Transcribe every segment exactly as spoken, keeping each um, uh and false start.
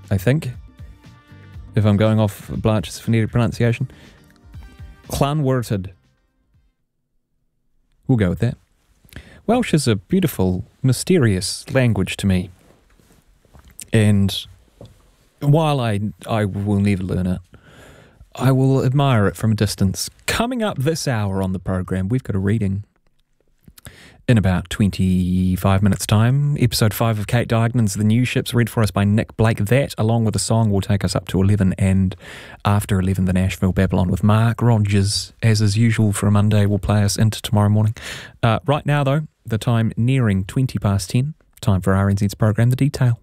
I think, if I'm going off Blanche's phonetic pronunciation. Llanwrtyd. We'll go with that. Welsh is a beautiful, mysterious language to me. And while I, I will never learn it, I will admire it from a distance. Coming up this hour on the program, we've got a reading in about twenty-five minutes' time. Episode five of Kate Diagnon's The New Ships, read for us by Nick Blake. That, along with a song, will take us up to eleven, and after eleven, the Nashville Babylon with Mark Rogers, as is usual for a Monday, will play us into tomorrow morning. Uh, right now, though, the time nearing twenty past ten. Time for R N Z's program, The Detail.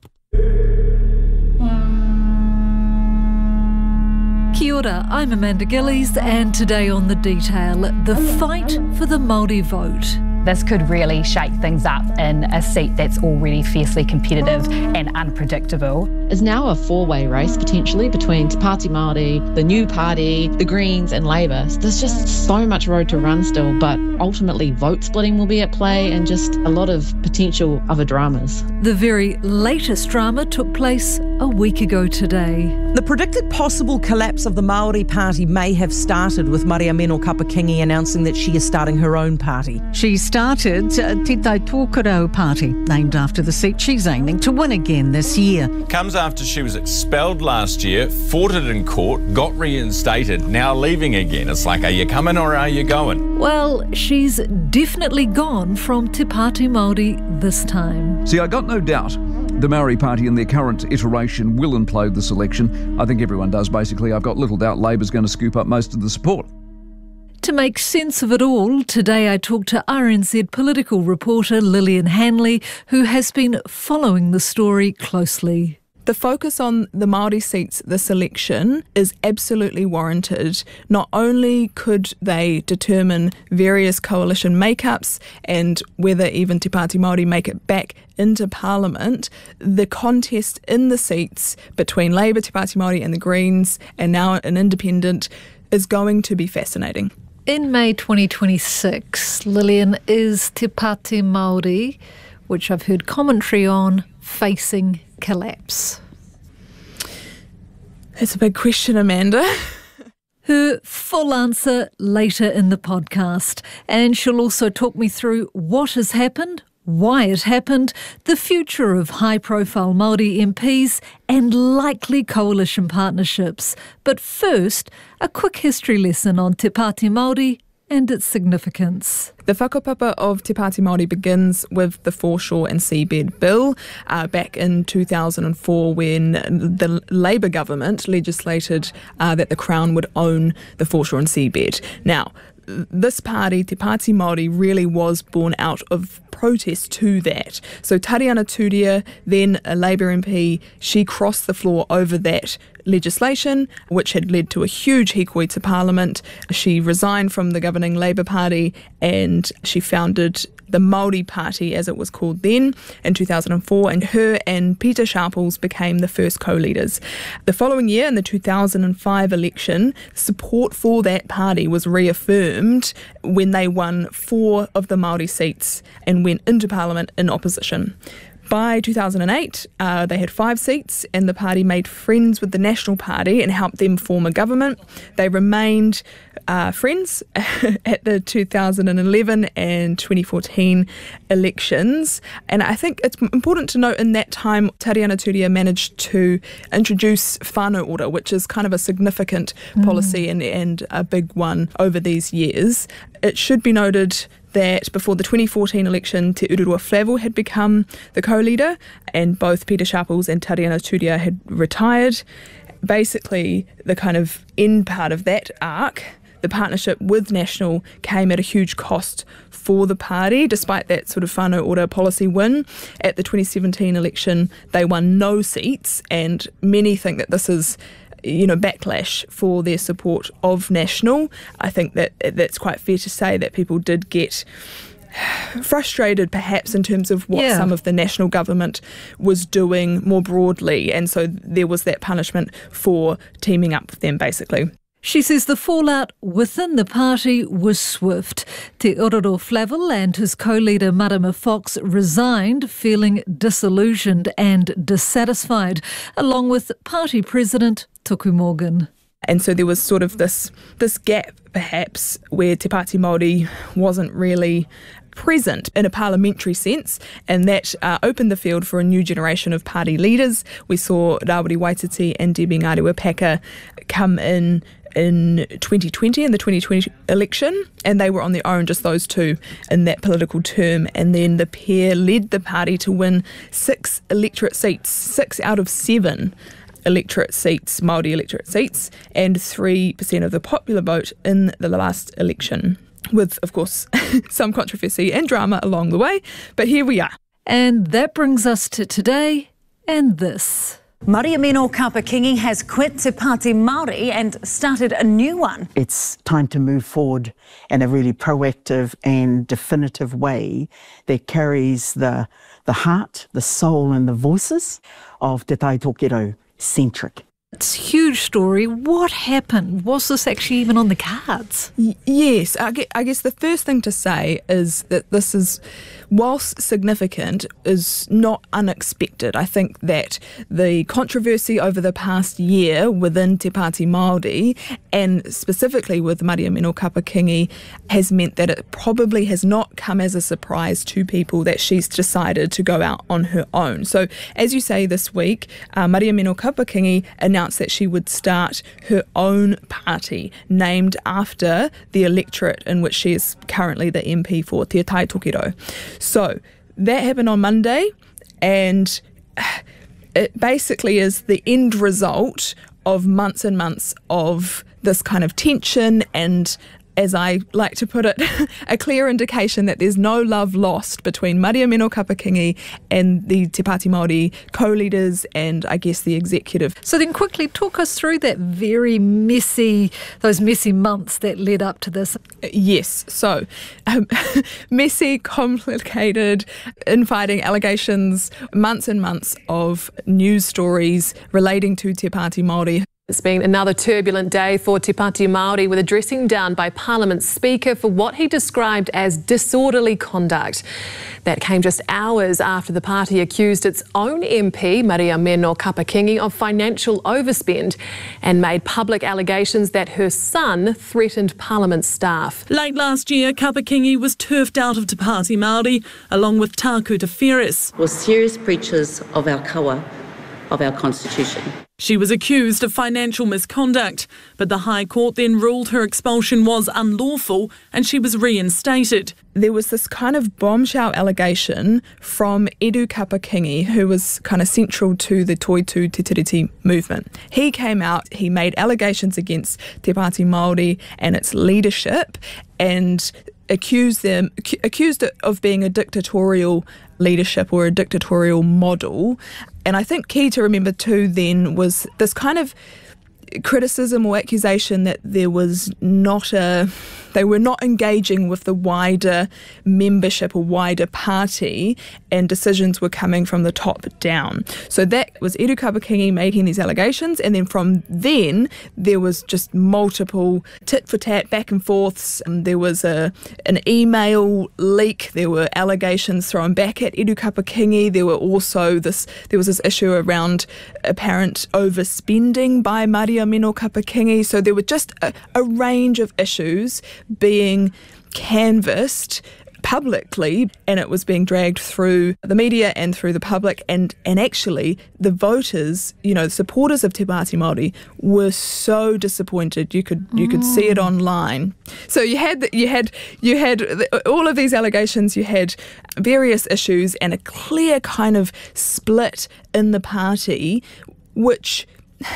Kia ora, I'm Amanda Gillies, and today on The Detail, the fight for the Māori vote. This could really shake things up in a seat that's already fiercely competitive and unpredictable. Is now a four-way race potentially between Te Pāti Māori, the New Party, the Greens and Labour. There's just so much road to run still, but ultimately vote splitting will be at play and just a lot of potential other dramas. The very latest drama took place a week ago today. The predicted possible collapse of the Māori Party may have started with Maria Meno Kapakingi announcing that she is starting her own party. She started uh, Te Tai Tōkaro Party, named after the seat she's aiming to win again this year. Comes after she was expelled last year, fought it in court, got reinstated, now leaving again. It's like, are you coming or are you going? Well, she's definitely gone from Te Pāti Māori this time. See, I got no doubt the Māori Party in their current iteration will implode this election. I think everyone does, basically. I've got little doubt Labour's going to scoop up most of the support. To make sense of it all, today I talked to R N Z political reporter Lillian Hanley, who has been following the story closely. The focus on the Māori seats this election is absolutely warranted. Not only could they determine various coalition makeups and whether even Te Pāti Māori make it back into Parliament, the contest in the seats between Labour, Te Pāti Māori and the Greens, and now an independent, is going to be fascinating. In May twenty twenty-six, Lillian, is Te Pāti Māori, which I've heard commentary on, facing collapse? That's a big question, Amanda. Her full answer later in the podcast, and she'll also talk me through what has happened, why it happened, the future of high-profile Māori M Ps and likely coalition partnerships. But first, a quick history lesson on Te Pāti Māori and its significance. The whakapapa of Te Pāti Māori begins with the Foreshore and Seabed Bill uh, back in two thousand four, when the Labour government legislated uh, that the Crown would own the Foreshore and Seabed. Now, this party, Te Pāti Māori, really was born out of protest to that. So Tariana Turia, then a Labour M P, she crossed the floor over that legislation, which had led to a huge hikoi to Parliament. She resigned from the governing Labour Party and she founded the Māori Party, as it was called then, in two thousand four, and her and Peter Sharples became the first co-leaders. The following year, in the two thousand five election, support for that party was reaffirmed when they won four of the Māori seats and went into Parliament in opposition. By two thousand eight, uh, they had five seats and the party made friends with the National Party and helped them form a government. They remained uh, friends at the two thousand eleven and twenty fourteen elections. And I think it's important to note in that time, Tariana Turia managed to introduce whānau ora, which is kind of a significant mm. policy and, and a big one over these years. It should be noted that before the twenty fourteen election, Te Ururua Flavel had become the co-leader and both Peter Sharples and Tariana Turia had retired. Basically, the kind of end part of that arc, the partnership with National, came at a huge cost for the party, despite that sort of whānau ora policy win. At the twenty seventeen election, they won no seats, and many think that this is you know, backlash for their support of National. I think that that's quite fair to say that people did get frustrated perhaps in terms of what yeah. some of the national government was doing more broadly, and so there was that punishment for teaming up with them basically. She says the fallout within the party was swift. Te Ororo Flavel and his co-leader Marama Fox resigned, feeling disillusioned and dissatisfied, along with party president Tuku Morgan. And so there was sort of this this gap, perhaps, where Te Pāti Māori wasn't really present in a parliamentary sense, and that uh, opened the field for a new generation of party leaders. We saw Rawiri Waititi and Debbie Ngarewa-Packer come in in twenty twenty, in the twenty twenty election, and they were on their own, just those two, in that political term. And then the pair led the party to win six electorate seats, six out of seven electorate seats, Māori electorate seats, and three percent of the popular vote in the last election, with, of course, some controversy and drama along the way. But here we are. And that brings us to today and this. Mariamino Kapakingi has quit Te Pāti Māori and started a new one. It's time to move forward in a really proactive and definitive way that carries the, the heart, the soul and the voices of Te Tai Tokerau centric. It's a huge story. What happened? Was this actually even on the cards? Y- yes, I guess, I guess the first thing to say is that this is, whilst significant, is not unexpected. I think that the controversy over the past year within Te Pāti Māori, and specifically with Mariamino Kapakingi, has meant that it probably has not come as a surprise to people that she's decided to go out on her own. So, as you say, this week, uh, Mariamino Kapakingi announced that she would start her own party named after the electorate in which she is currently the M P for, Te Tai Tokerau. So that happened on Monday, and it basically is the end result of months and months of this kind of tension and, as I like to put it, a clear indication that there's no love lost between Mariamino Kapakingi and the Te Pāti Māori co-leaders and, I guess, the executive. So then quickly talk us through that very messy, those messy months that led up to this. Yes, so um, messy, complicated, infighting, allegations, months and months of news stories relating to Te Pāti Māori. It's been another turbulent day for Te Pāti Māori, with a dressing down by Parliament Speaker for what he described as disorderly conduct. That came just hours after the party accused its own M P, Mariamino Kapakingi, of financial overspend and made public allegations that her son threatened Parliament staff. Late last year, Kapakingi was turfed out of Te Pāti Māori, along with Tāku Te Wheres. Were serious breaches of our kawa, of our constitution. She was accused of financial misconduct, but the High Court then ruled her expulsion was unlawful and she was reinstated. There was this kind of bombshell allegation from Edu Kapakingi, who was kind of central to the Toitu Te Tiriti movement. He came out, he made allegations against Te Pāti Māori and its leadership, and accused them accused it of being a dictatorial leadership or a dictatorial model. And I think key to remember too then was this kind of criticism or accusation that there was not a, they were not engaging with the wider membership or wider party, and decisions were coming from the top down. So that was Edu Kapakingi making these allegations, and then from then there was just multiple tit for tat back and forths. Um, there was a an email leak, there were allegations thrown back at Edu Kapakingi, there were also this there was this issue around apparent overspending by Mariamino Kapakingi. So there were just a, a range of issues being canvassed publicly, and it was being dragged through the media and through the public, and and actually the voters, you know, the supporters of Te Pāti Māori were so disappointed. You could you could see it online. So you had you had you had all of these allegations, you had various issues, and a clear kind of split in the party, which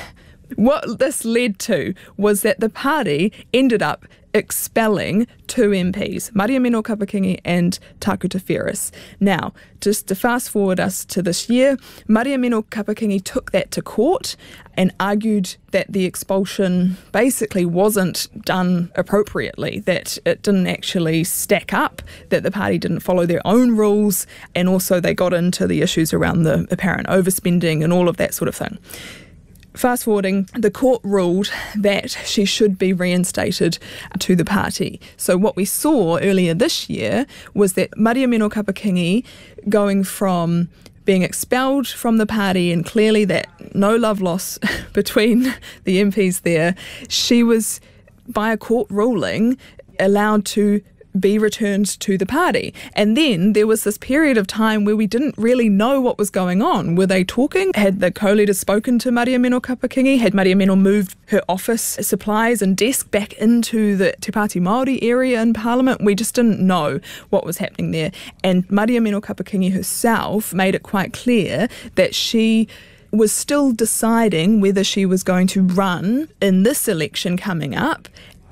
what this led to was that the party ended up expelling two M Ps, Mariamino Kapakingi and Tāku Te Wheres. Now, just to fast forward us to this year, Mariamino Kapakingi took that to court and argued that the expulsion basically wasn't done appropriately, that it didn't actually stack up, that the party didn't follow their own rules, and also they got into the issues around the apparent overspending and all of that sort of thing. fast forwarding, the court ruled that she should be reinstated to the party. So what we saw earlier this year was that Mariamino Kapakingi going from being expelled from the party, and clearly that no love loss between the M Ps there, she was, by a court ruling, allowed to be returned to the party. And then there was this period of time where we didn't really know what was going on. Were they talking? Had the co-leader spoken to Mariamino Kapakingi? Had Mariamino moved her office supplies and desk back into the Te Pāti Māori area in Parliament? We just didn't know what was happening there. And Mariamino Kapakingi herself made it quite clear that she was still deciding whether she was going to run in this election coming up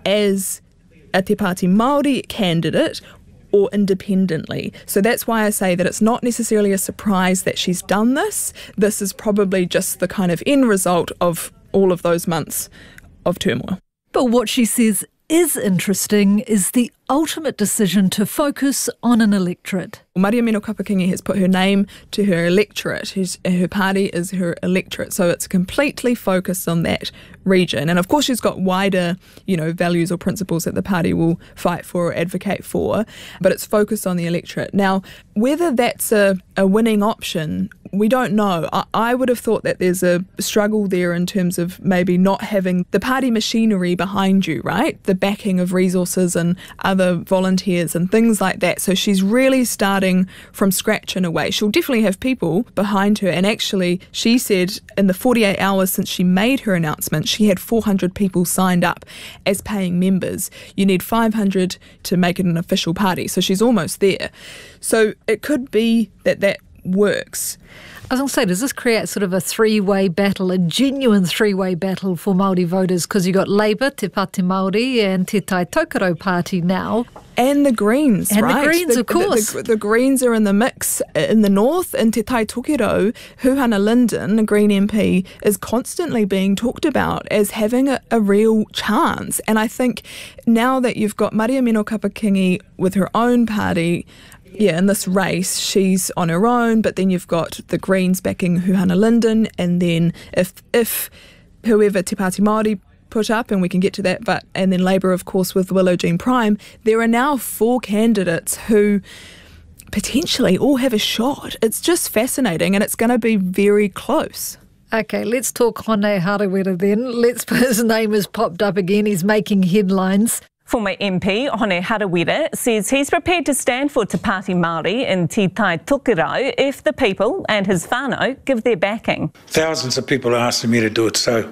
as a Te Pāti Māori candidate or independently. So that's why I say that it's not necessarily a surprise that she's done this. This is probably just the kind of end result of all of those months of turmoil. But what she says is interesting is the ultimate decision to focus on an electorate. Mariamino Kapakingi has put her name to her electorate. His, her party is her electorate, so it's completely focused on that region. And of course she's got wider, you know, values or principles that the party will fight for or advocate for, but it's focused on the electorate. Now, whether that's a, a winning option, we don't know. I, I would have thought that there's a struggle there in terms of maybe not having the party machinery behind you, right? The backing of resources and other volunteers and things like that. So she's really starting from scratch in a way. She'll definitely have people behind her. And actually, she said in the forty-eight hours since she made her announcement, she had four hundred people signed up as paying members. You need five hundred to make it an official party. So she's almost there. So it could be that that works. I was going to say, does this create sort of a three-way battle, a genuine three-way battle for Māori voters? Because you've got Labour, Te Pāti Māori and Te Tai Tokoro Party now. And the Greens, and right? And the Greens, the, of course. The, the, the Greens are in the mix in the north. In Te Tai Tokoro, Huhana Linden, a Green M P, is constantly being talked about as having a, a real chance. And I think now that you've got Mariamino Kapakingi with her own party, yeah, in this race, she's on her own, but then you've got the Greens backing Huhana Linden, and then if if whoever Te Pāti Māori put up, and we can get to that, but and then Labour, of course, with Willow Jean Prime, there are now four candidates who potentially all have a shot. It's just fascinating, and it's going to be very close. Okay, let's talk Hone Harawira then. Let's put his name has popped up again. He's making headlines. Former M P Hone Harawira says he's prepared to stand for Te Pāti Māori in Te Tai Tokoro if the people and his whānau give their backing. Thousands of people are asking me to do it, so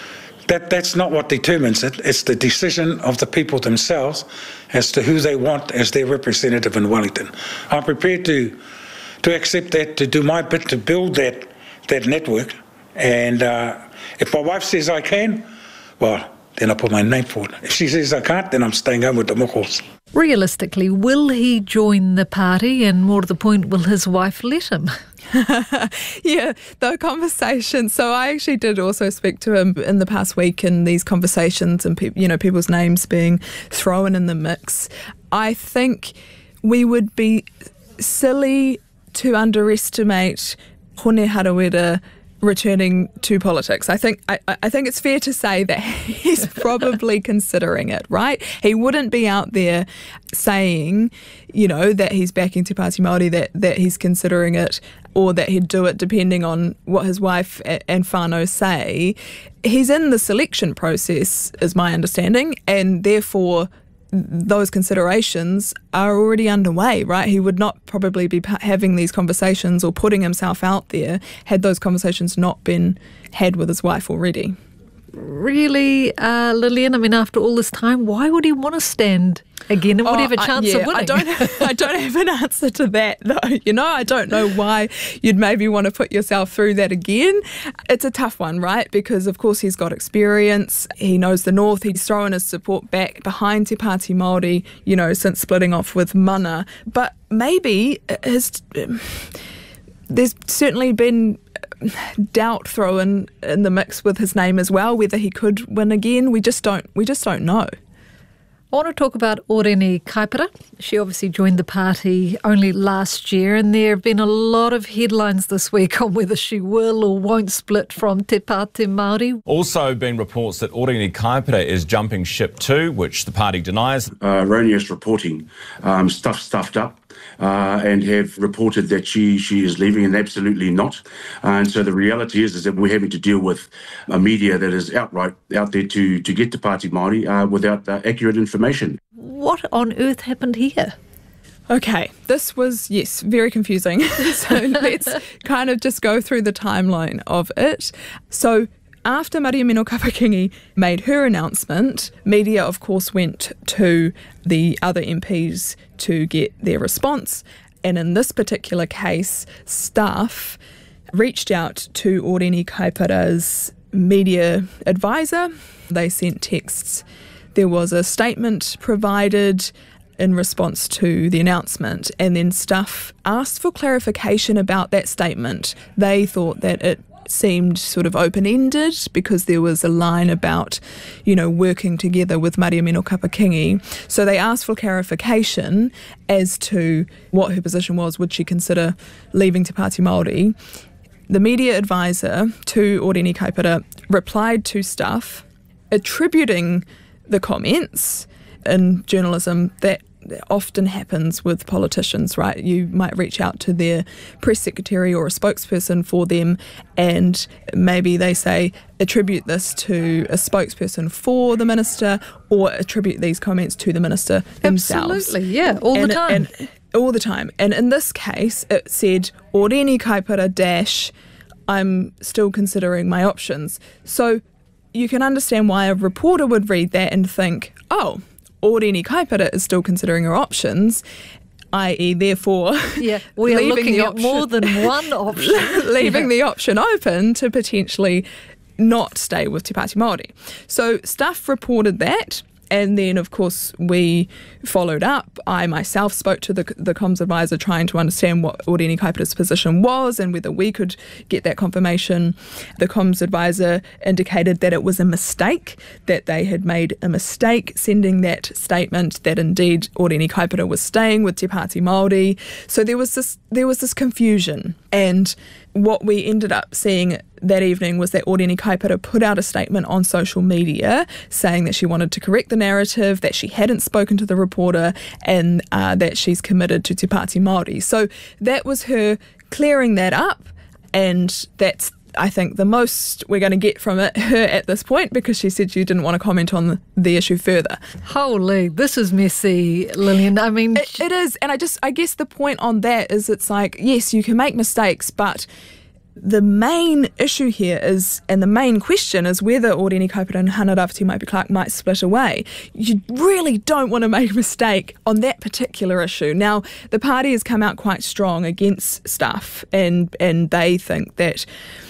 that that's not what determines it. It's the decision of the people themselves as to who they want as their representative in Wellington. I'm prepared to to accept that, to do my bit to build that that network, and uh, if my wife says I can, well, then I put my name forward. If she says I can't, then I'm staying home with the muckles. Realistically, will he join the party, and more to the point, will his wife let him? Yeah, the conversation. So I actually did also speak to him in the past week in these conversations and, pe- you know, people's names being thrown in the mix. I think we would be silly to underestimate Hone Harawira returning to politics. I think I, I think it's fair to say that he's probably considering it, right? He wouldn't be out there saying, you know, that he's backing Te Pāti Māori, that, that he's considering it, or that he'd do it depending on what his wife and whānau say. He's in the selection process, is my understanding, and therefore those considerations are already underway, right? He would not probably be having these conversations or putting himself out there had those conversations not been had with his wife already. Really, uh, Lillian, I mean, after all this time, why would he want to stand again, and would oh, he have a chance I, yeah, of winning? I don't, have, I don't have an answer to that, though. You know, I don't know why you'd maybe want to put yourself through that again. It's a tough one, right? Because, of course, he's got experience. He knows the North. He's thrown his support back behind Te Pāti Māori, you know, since splitting off with Mana. But maybe his... There's certainly been doubt thrown in the mix with his name as well, whether he could win again. We just don't. We just don't know. I want to talk about Oreni Kaipara. She obviously joined the party only last year, and there have been a lot of headlines this week on whether she will or won't split from Te Pāti Māori. Also been reports that Oreni Kaipara is jumping ship too, which the party denies. Uh, erroneous reporting, um, stuff stuffed up, uh, and have reported that she, she is leaving, and absolutely not. Uh, and so the reality is, is that we're having to deal with a media that is outright out there to, to get Te Pāti Māori uh, without uh, accurate information. What on earth happened here? Okay, this was, yes, very confusing. So let's kind of just go through the timeline of it. So after Maria Mino Kapakingi made her announcement, media, of course, went to the other M Ps to get their response. And in this particular case, staff reached out to Oreni Kaipara's media advisor. They sent texts. There was a statement provided in response to the announcement, and then staff asked for clarification about that statement. They thought that it seemed sort of open-ended because there was a line about, you know, working together with Maria Mino Kapakingi. So they asked for clarification as to what her position was. Would she consider leaving Te Pāti Māori? The media advisor to Oreni Kaipara replied to staff attributing the comments in journalism that often happens with politicians, right? You might reach out to their press secretary or a spokesperson for them, and maybe they say, attribute this to a spokesperson for the minister, or attribute these comments to the minister themselves. Absolutely, yeah, all and, the time. And, all the time. And in this case, it said, Oreni Kaipara dash, I'm still considering my options. So you can understand why a reporter would read that and think, oh, Oreni Kaipara is still considering her options, that is therefore yeah, we are looking the at option, more than one option. leaving yeah. the option open to potentially not stay with Te Pāti Māori. So staff reported that. And then, of course, we followed up. I myself spoke to the the comms advisor trying to understand what Oreni Kaipara's position was and whether we could get that confirmation. The comms advisor indicated that it was a mistake, that they had made a mistake sending that statement, that indeed Oreni Kaipara was staying with Te Pāti Māori. So there was this there was this confusion. And what we ended up seeing that evening was that Oreni Kaipara put out a statement on social media saying that she wanted to correct the narrative, that she hadn't spoken to the reporter, and uh, that she's committed to Te Pāti Māori. So that was her clearing that up, and that's, I think, the most we're going to get from it, her at this point, because she said she didn't want to comment on the, the issue further. Holy, this is messy, Lillian. I mean... It, it is, and I just, I guess the point on that is it's like, yes, you can make mistakes, but the main issue here is, and the main question is whether Oreni Kaipara and Hana Rāwhiti Maipii-Clark might split away. You really don't want to make a mistake on that particular issue. Now, the party has come out quite strong against stuff, and, and they think that,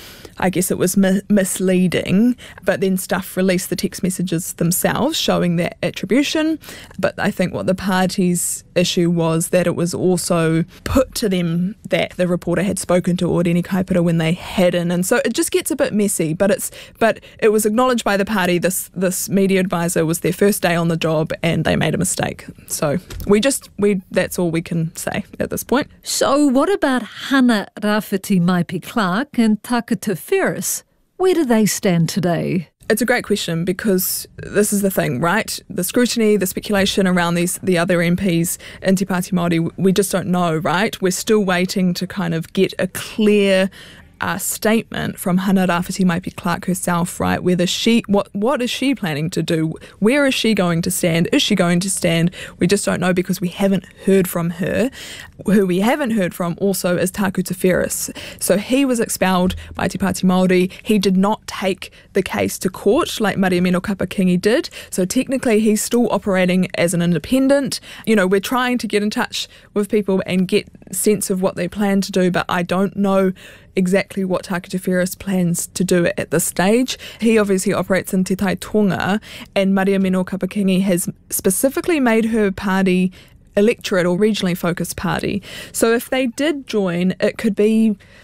I guess it was mi- misleading, but then Stuff released the text messages themselves showing that attribution. But I think what the party's issue was that it was also put to them that the reporter had spoken to Oreni Kaipara when they hadn't, and so it just gets a bit messy. But it's but it was acknowledged by the party. This this media advisor was their first day on the job, and they made a mistake. So we just we that's all we can say at this point. So what about Hana Rāwhiti Maipii-Clark and Tākuta Ferris? Where do they stand today? It's a great question, because this is the thing, right? The scrutiny, the speculation around these the other M Ps in Te Pāti Māori, we just don't know, right? We're still waiting to kind of get a clear uh, statement from Hana Rāwhiti Maipii-Clark herself, right? Whether she, what what is she planning to do? Where is she going to stand? Is she going to stand? We just don't know, because we haven't heard from her. Who we haven't heard from also is Tākuta Ferris. So he was expelled by Te Pāti Māori. He did not take the case to court like Maria Mino Kapakingi did. So technically he's still operating as an independent. You know, we're trying to get in touch with people and get a sense of what they plan to do, but I don't know exactly what Tākuta Ferris plans to do at this stage. He obviously operates in Te Tai Tonga, and Maria Mino Kapakingi has specifically made her party electorate or regionally focused party. So if they did join, it could be,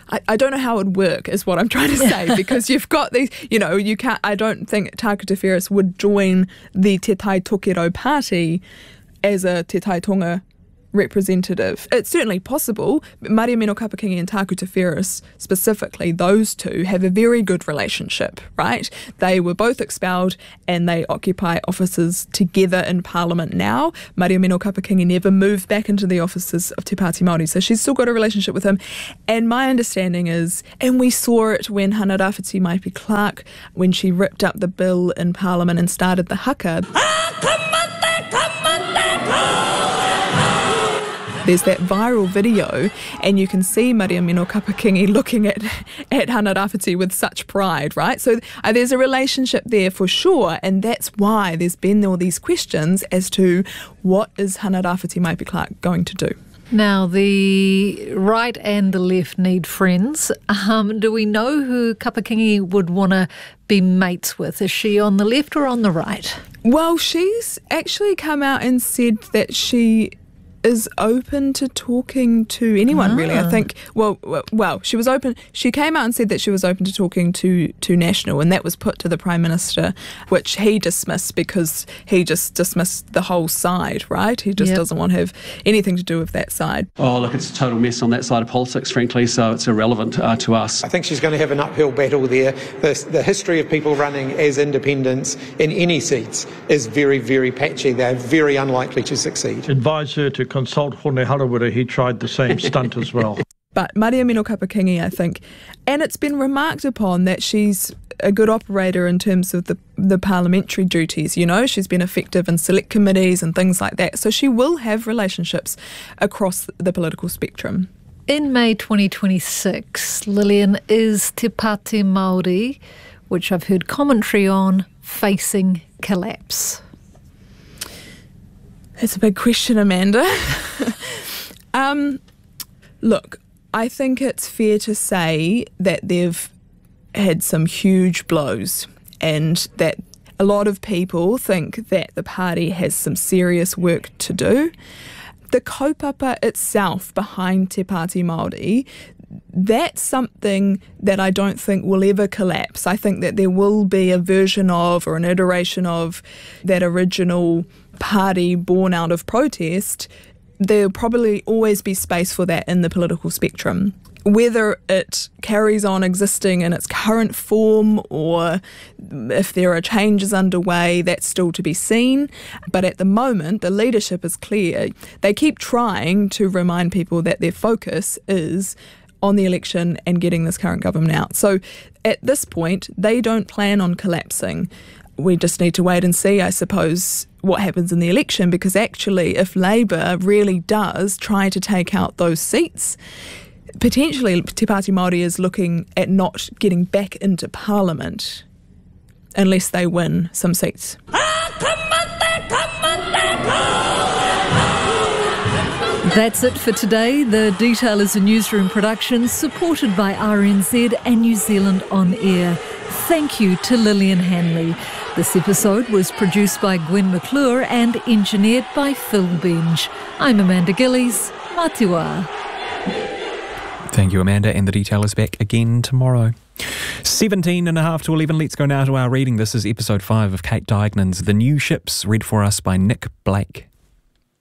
I, I don't know how it would work, is what I'm trying to say, because you've got these, you know, you can't, I don't think Taku Te Whiris would join the Te Tai Tokerau Party as a Te Tai Tonga representative. It's certainly possible, but Maria Mino Kapakingi and Taku Te Whiris, specifically, those two have a very good relationship, right? They were both expelled and they occupy offices together in Parliament now. Maria Mino Kapakingi never moved back into the offices of Te Pāti Māori, so she's still got a relationship with him. And my understanding is, and we saw it when Hana Rāwhiti Maipi Clark, when she ripped up the bill in Parliament and started the haka. There's that viral video, and you can see Maria Mino Kapakingi looking at, at Hana Rāwhiti with such pride, right? So uh, there's a relationship there for sure, and that's why there's been all these questions as to what is Hana Rāwhiti Maipi Clark going to do. Now, the right and the left need friends. Um, do we know who Kapakingi would want to be mates with? Is she on the left or on the right? Well, she's actually come out and said that she is open to talking to anyone, ah. really. I think, well, well, she was open. She came out and said that she was open to talking to, to National, and that was put to the Prime Minister, which he dismissed because he just dismissed the whole side, right? He just yep. doesn't want to have anything to do with that side. Oh, look, it's a total mess on that side of politics, frankly, so it's irrelevant uh, to us. I think she's going to have an uphill battle there. The, the history of people running as independents in any seats is very, very patchy. They're very unlikely to succeed. Advise her to consult Hone Harawira. He tried the same stunt as well. But Maria Mino Kapakingi, I think, and it's been remarked upon that she's a good operator in terms of the, the parliamentary duties, you know, she's been effective in select committees and things like that. So she will have relationships across the political spectrum. In May twenty twenty-six, Lillian, is Te Pāti Māori, which I've heard commentary on, facing collapse? That's a big question, Amanda. um, look, I think it's fair to say that they've had some huge blows and that a lot of people think that the party has some serious work to do. The kaupapa itself behind Te Pāti Māori, that's something that I don't think will ever collapse. I think that there will be a version of or an iteration of that original party born out of protest. There'll probably always be space for that in the political spectrum. Whether it carries on existing in its current form or if there are changes underway, that's still to be seen. But at the moment, the leadership is clear. They keep trying to remind people that their focus is on the election and getting this current government out. So at this point, they don't plan on collapsing. We just need to wait and see, I suppose, what happens in the election, because actually if Labour really does try to take out those seats, potentially Te Pāti Māori is looking at not getting back into Parliament unless they win some seats. That's it for today. The Detail is a newsroom production supported by R N Z and New Zealand On Air. Thank you to Lillian Hanley. This episode was produced by Gwen McClure and engineered by Phil Benj. I'm Amanda Gillies. Matiwa. Thank you, Amanda, and The Detail is back again tomorrow. seventeen and a half to eleven. Let's go now to our reading. This is episode five of Kate Diagnon's The New Ships, read for us by Nick Blake.